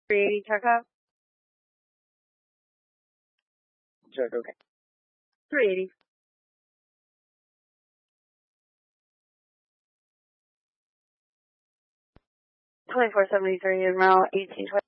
380 checkup. Check, okay. 380. 2473 in route 1820.